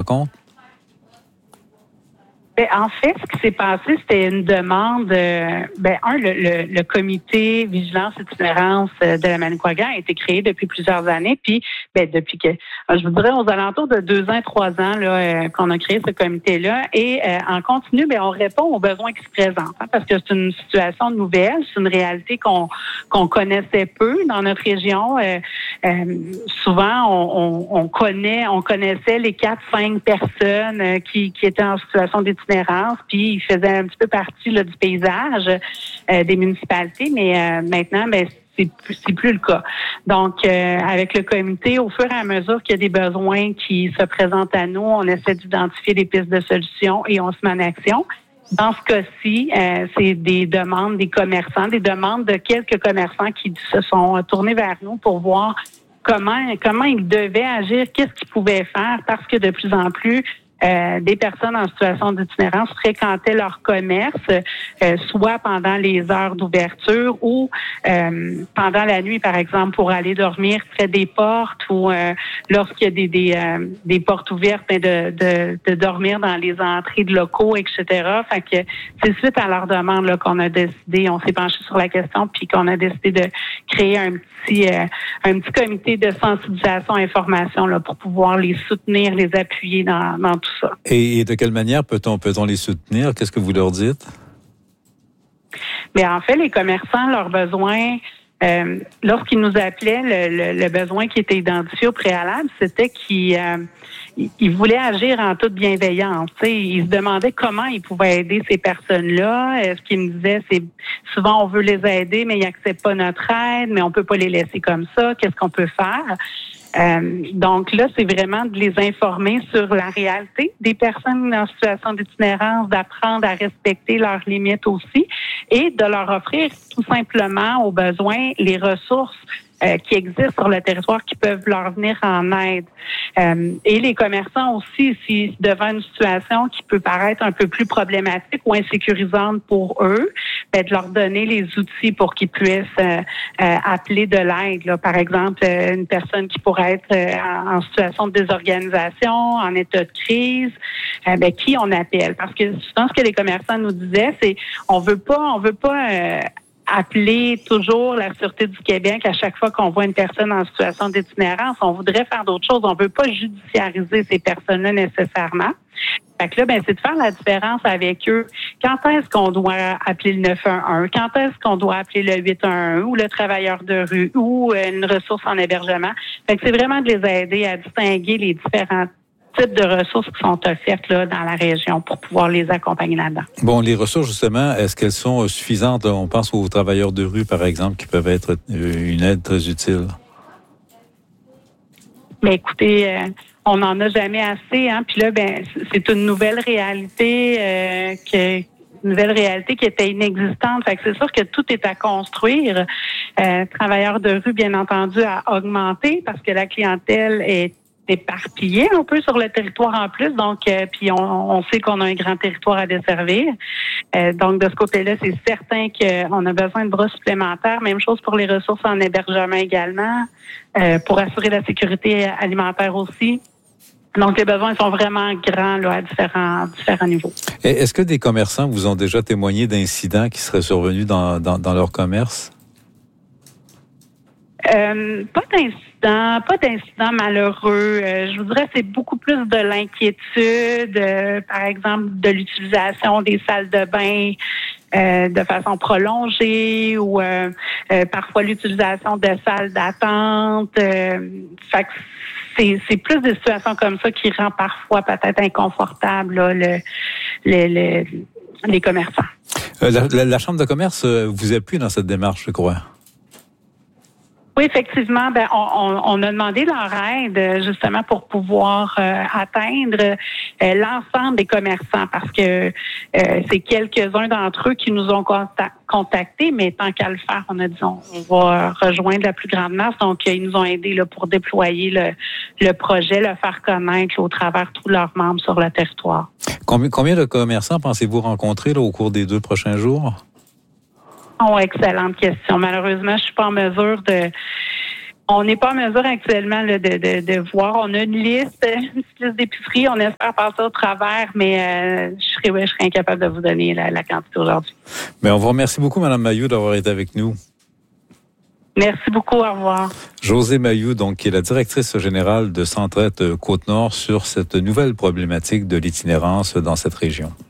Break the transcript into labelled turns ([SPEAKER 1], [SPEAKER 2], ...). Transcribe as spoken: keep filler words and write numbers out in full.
[SPEAKER 1] rencontre?
[SPEAKER 2] Ben, en fait, ce qui s'est passé, c'était une demande. Euh, ben, un, le, le, le comité vigilance itinérance de la Manicouagan a été créé depuis plusieurs années. Puis, ben, depuis que, je vous dirais, aux alentours de deux ans, trois ans, là, euh, qu'on a créé ce comité-là. Et euh, en continu, ben, on répond aux besoins qui se présentent, hein, parce que c'est une situation nouvelle, c'est une réalité qu'on qu'on connaissait peu dans notre région. Euh, euh, souvent, on, on, on connaît, on connaissait les quatre, cinq personnes euh, qui, qui étaient en situation d'itinérance. Puis ils faisaient un petit peu partie là, du paysage euh, des municipalités, mais euh, maintenant, ben c'est plus, c'est plus le cas. Donc, euh, avec le comité, au fur et à mesure qu'il y a des besoins qui se présentent à nous, on essaie d'identifier des pistes de solutions et on se met en action. Dans ce cas-ci, euh, c'est des demandes des commerçants, des demandes de quelques commerçants qui se sont tournés vers nous pour voir comment comment ils devaient agir, qu'est-ce qu'ils pouvaient faire, parce que de plus en plus, Euh, des personnes en situation d'itinérance fréquentaient leur commerce, euh, soit pendant les heures d'ouverture ou euh, pendant la nuit, par exemple, pour aller dormir près des portes ou euh, lorsqu'il y a des des, euh, des portes ouvertes, ben de, de, de dormir dans les entrées de locaux, et cetera. Fait que c'est suite à leur demande là, qu'on a décidé, on s'est penché sur la question, puis qu'on a décidé de créer un petit euh, un petit comité de sensibilisation et information là, pour pouvoir les soutenir, les appuyer dans, dans tout ça.
[SPEAKER 1] Et, et de quelle manière peut-on peut-on les soutenir? Qu'est-ce que vous leur dites?
[SPEAKER 2] Bien, en fait, les commerçants, leurs besoins, euh, lorsqu'ils nous appelaient, le, le, le besoin qui était identifié au préalable, c'était qu'ils euh, ils voulaient agir en toute bienveillance. T'sais. Ils se demandaient comment ils pouvaient aider ces personnes-là. Ce qu'ils me disaient, c'est souvent on veut les aider, mais ils n'acceptent pas notre aide, mais on peut pas les laisser comme ça. Qu'est-ce qu'on peut faire? Euh, donc là, c'est vraiment de les informer sur la réalité des personnes en situation d'itinérance, d'apprendre à respecter leurs limites aussi et de leur offrir tout simplement aux besoins les ressources euh, qui existent sur le territoire qui peuvent leur venir en aide. Euh, et les commerçants aussi, si devant une situation qui peut paraître un peu plus problématique ou insécurisante pour eux, ben, de leur donner les outils pour qu'ils puissent euh, euh, appeler de l'aide. Là. Par exemple, euh, une personne qui pourrait être euh, en situation de désorganisation, en état de crise, euh, ben, qui on appelle? Parce que souvent, ce que les commerçants nous disaient, c'est on veut pas, on veut pas euh, appeler toujours la Sûreté du Québec à chaque fois qu'on voit une personne en situation d'itinérance. On voudrait faire d'autres choses. On veut pas judiciariser ces personnes-là nécessairement. Fait que là, ben, c'est de faire la différence avec eux. Quand est-ce qu'on doit appeler le neuf un un? Quand est-ce qu'on doit appeler le huit un un ou le travailleur de rue ou une ressource en hébergement? Fait que c'est vraiment de les aider à distinguer les différents types de ressources qui sont offertes là, dans la région pour pouvoir les accompagner là-dedans.
[SPEAKER 1] Bon, les ressources, justement, est-ce qu'elles sont suffisantes? On pense aux travailleurs de rue, par exemple, qui peuvent être une aide très utile.
[SPEAKER 2] Mais écoutez, euh, on n'en a jamais assez, hein. Puis là, ben, c'est une nouvelle réalité euh, que une nouvelle réalité qui était inexistante. Fait que c'est sûr que tout est à construire. Euh, travailleurs de rue, bien entendu, à augmenter parce que la clientèle est éparpillée un peu sur le territoire en plus. Donc, euh, puis on, on sait qu'on a un grand territoire à desservir. Euh, donc, de ce côté-là, c'est certain qu'on a besoin de bras supplémentaires. Même chose pour les ressources en hébergement également, euh, pour assurer la sécurité alimentaire aussi. Donc, les besoins sont vraiment grands là, à différents, différents niveaux.
[SPEAKER 1] Et est-ce que des commerçants vous ont déjà témoigné d'incidents qui seraient survenus dans, dans, dans leur commerce?
[SPEAKER 2] Euh, pas d'incident, pas d'incident malheureux. Euh, je vous dirais c'est beaucoup plus de l'inquiétude, euh, par exemple de l'utilisation des salles de bain euh, de façon prolongée ou euh, euh, parfois l'utilisation de salles d'attente. Euh, fait que c'est, c'est plus des situations comme ça qui rend parfois peut-être inconfortable là, le, le, le, les commerçants.
[SPEAKER 1] Euh, la, la, la Chambre de commerce vous appuie dans cette démarche, je crois.
[SPEAKER 2] Oui, effectivement, ben on, on, on a demandé leur aide justement pour pouvoir euh, atteindre euh, l'ensemble des commerçants parce que euh, c'est quelques-uns d'entre eux qui nous ont contactés, mais tant qu'à le faire, on a dit on, on va rejoindre la plus grande masse. Donc, ils nous ont aidés là, pour déployer le, le projet, le faire connaître là, au travers tous leurs membres sur le territoire.
[SPEAKER 1] Combien, combien de commerçants pensez-vous rencontrer là, au cours des deux prochains jours?
[SPEAKER 2] Oh, excellente question. Malheureusement, je suis pas en mesure de On n'est pas en mesure actuellement là, de, de, de voir. On a une liste, une petite liste d'épiceries. On espère passer au travers, mais euh, je serais, je serais incapable de vous donner la, la quantité aujourd'hui.
[SPEAKER 1] Mais on vous remercie beaucoup, Mme Mailloux, d'avoir été avec nous.
[SPEAKER 2] Merci beaucoup. Au revoir.
[SPEAKER 1] Josée Mailloux, donc, qui est la directrice générale de Centraide Côte-Nord sur cette nouvelle problématique de l'itinérance dans cette région.